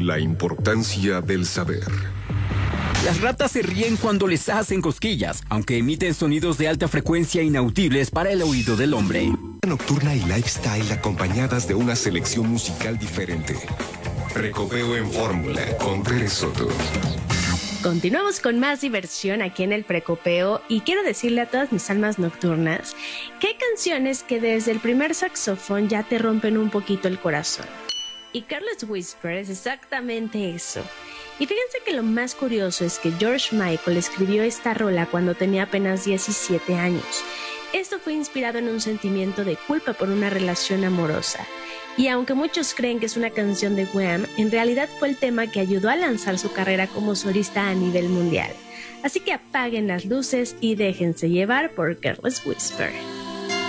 La importancia del saber. Las ratas se ríen cuando les hacen cosquillas, aunque emiten sonidos de alta frecuencia inaudibles para el oído del hombre. Nocturna y lifestyle acompañadas de una selección musical diferente. Precopeo en Fórmula con Tere Soto. Continuamos con más diversión aquí en el Precopeo y quiero decirle a todas mis almas nocturnas que hay canciones que desde el primer saxofón ya te rompen un poquito el corazón. Y Careless Whisper es exactamente eso. Y fíjense que lo más curioso es que George Michael escribió esta rola cuando tenía apenas 17 años. Esto fue inspirado en un sentimiento de culpa por una relación amorosa. Y aunque muchos creen que es una canción de Wham, en realidad fue el tema que ayudó a lanzar su carrera como solista a nivel mundial. Así que apaguen las luces y déjense llevar por Careless Whisper.